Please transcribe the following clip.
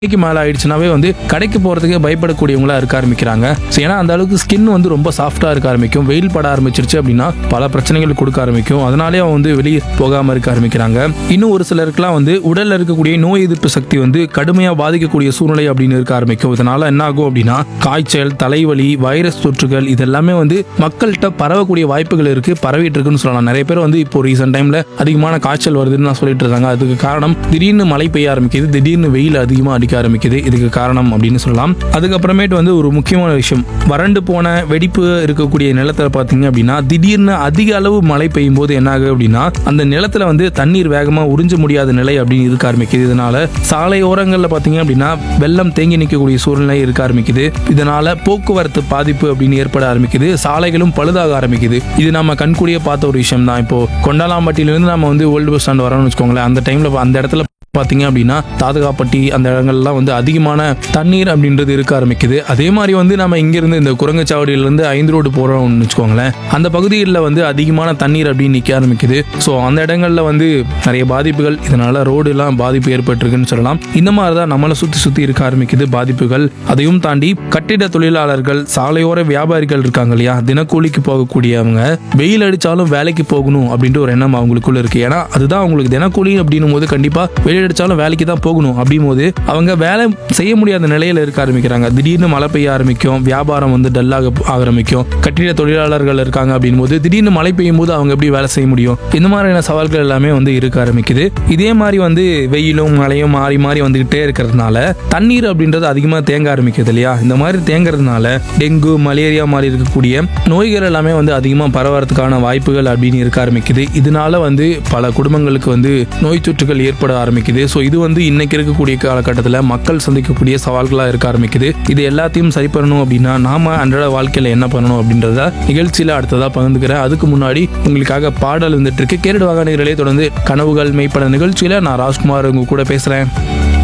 மேல ஆயிடுச்சுனாவே வந்து கடைக்கு போறதுக்கு பயப்படக்கூடியவங்களா இருக்க ஆரம்பிக்கிறாங்க. ஏன்னா அந்த அளவுக்கு ஸ்கின் வந்து ரொம்ப சாஃப்டா இருக்க ஆரம்பிக்கும். வெயில் பட ஆரம்பிச்சிருச்சு அப்படின்னா பல பிரச்சனைகள் கொடுக்க ஆரம்பிக்கும். அதனாலே அவங்க வந்து வெளியே போகாம இருக்க ஆரம்பிக்கிறாங்க. இன்னும் ஒரு சிலருக்குலாம் வந்து உடல்ல இருக்கக்கூடிய நோய் எதிர்ப்பு சக்தி வந்து கடுமையா பாதிக்கக்கூடிய சூழ்நிலை அப்படின்னு இருக்க ஆரம்பிக்கும். இதனால என்ன ஆகும் அப்படின்னா காய்ச்சல், தலைவலி, வைரஸ் தொற்றுகள் இதெல்லாமே வந்து மக்கள்கிட்ட பரவக்கூடிய வாய்ப்புகள் இருக்கு, பரவிட்டு இருக்குன்னு சொல்லலாம். நிறைய பேர் வந்து இப்போ ரீசெண்ட் டைம்ல அதிகமான காய்ச்சல் வருதுன்னு நான் சொல்லிட்டு இருக்காங்க. அதுக்கு காரணம் திடீர்னு மழை பெய்ய ஆரம்பிக்குது, திடீர்னு வெயில் அதிகமா அடிக்க ஆரம்பிக்குது. இதுக்கு காரணம் அப்படின்னு சொல்லலாம். அதுக்கப்புறமேட்டு வந்து ஒரு முக்கியமான விஷயம், வறண்டு போன வெடிப்பு இருக்கக்கூடிய நிலத்துல பாத்தீங்க அப்படின்னா திடீர்னு அதிக அளவு மழை பெய்யும் போது என்ன ஆகுது அப்படின்னா அந்த நிலத்துல வந்து தண்ணீர் வேகமா உறிஞ்ச முடியாத நிலை அப்படின்னு இருக்க ஆரம்பிக்குது. இதனால சாலையோரங்கள்ல பாத்தீங்க அப்படின்னா வெள்ளம் தேங்கி நிற்கக்கூடிய சூழ்நிலை இருக்க ஆரம்பிக்குது. இதனால போக்குவரத்து பாதிப்பு அப்படின்னு ஏற்பட ஆரம்பிக்குது. சாலைகளும் பழுதாக ஆரம்பிக்குது. இது நம்ம கண்கூடிய பார்த்த ஒரு விஷயம் தான். இப்போ கொண்டாலாம்பட்டியிலிருந்து நம்ம வந்து ஓல்டு பஸ் ஸ்டாண்ட் வரோம்னு வச்சுக்கோங்களேன். அந்த டைம்ல அந்த இடத்துல பாத்தீங்க அப்படின்னா தாதகாப்பட்டி அந்த இடங்கள்லாம் வந்து அதிகமான தண்ணீர் அப்படின்றது இருக்க ஆரம்பிக்குது. அதே மாதிரி வந்து நம்ம இங்கிருந்து இந்த குரங்கச்சாவடியிலிருந்து 5 ரோடு போறோம்னு வச்சுக்கோங்களேன், அந்த பகுதிகளில் வந்து அதிகமான தண்ணீர் அப்படின்னு நிற்க ஆரம்பிக்குது. ஸோ அந்த இடங்கள்ல வந்து நிறைய பாதிப்புகள், இதனால ரோடு எல்லாம் பாதிப்பு ஏற்பட்டிருக்குன்னு சொல்லலாம். இந்த மாதிரி தான் நம்மளை சுத்தி இருக்க ஆரம்பிக்குது பாதிப்புகள். அதையும் தாண்டி கட்டிட தொழிலாளர்கள், சாலையோர வியாபாரிகள் இருக்காங்க இல்லையா, தினக்கூலிக்கு போகக்கூடியவங்க வெயில் அடிச்சாலும் வேலைக்கு போகணும் அப்படின்ற ஒரு எண்ணம் அவங்களுக்குள்ள இருக்கு. ஏன்னா அதுதான் அவங்களுக்கு தினக்கூலி அப்படின்னும் போது கண்டிப்பா அடிச்சாலும் வேலைக்கு தான் போகணும். அப்படியும் போது அவங்க வேலை செய்ய முடியாத நிலையில இருக்க ஆரம்பிக்கிறாங்க. திடீர்னு மழை பெய்ய ஆரம்பிக்கும், வியாபாரம் வந்து டல்லாக ஆரம்பிக்கும். கட்டிட தொழிலாளர்கள் இருக்காங்க அப்படின் போது திடீர்னு மழை பெய்யும் போது அவங்க எப்படி வேலை செய்ய முடியும்? இந்த மாதிரியான சவால்கள் எல்லாமே வந்து இருக்க ஆரம்பிக்குது. இதே மாதிரி வந்து வெயிலும் மழையும் மாறி மாறி வந்துகிட்டே இருக்கிறதுனால தண்ணீர் அப்படின்றது அதிகமாக தேங்க ஆரம்பிக்குது இல்லையா. இந்த மாதிரி தேங்கிறதுனால டெங்கு, மலேரியா மாதிரி இருக்கக்கூடிய நோய்கள் எல்லாமே வந்து அதிகமாக பரவறதுக்கான வாய்ப்புகள் அப்படின்னு இருக்க ஆரம்பிக்குது. இதனால வந்து பல குடும்பங்களுக்கு வந்து நோய் தொற்றுகள் ஏற்பட ஆரம்பிக்குது. ஸோ இது வந்து இன்னைக்கு இருக்கக்கூடிய காலகட்டத்தில் மக்கள் சந்திக்கக்கூடிய சவால்களாக இருக்க ஆரம்பிக்குது. இது எல்லாத்தையும் சரி பண்ணணும் அப்படின்னா நாம அன்றாட வாழ்க்கையில் என்ன பண்ணணும் அப்படின்றத நிகழ்ச்சியில் அடுத்ததாக பகிர்ந்துக்கிறேன். அதுக்கு முன்னாடி உங்களுக்காக பாடல் வந்துட்டு இருக்கு. கேரட் வாகன நிலையை தொடர்ந்து கனவுகள் மெய்ப்பட நிகழ்ச்சியில் நான் ராஜ்குமார் உங்க கூட பேசுறேன்.